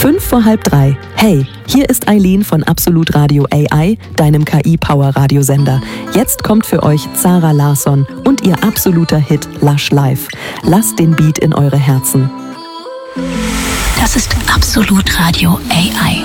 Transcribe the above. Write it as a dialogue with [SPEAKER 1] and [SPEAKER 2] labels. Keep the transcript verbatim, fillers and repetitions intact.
[SPEAKER 1] Fünf vor halb drei. Hey, hier ist Eileen von Absolut Radio A I, deinem K I-Power-Radiosender. Jetzt kommt für euch Zara Larsson und ihr absoluter Hit Lush Life. Lasst den Beat in eure Herzen.
[SPEAKER 2] Das ist Absolut Radio A I.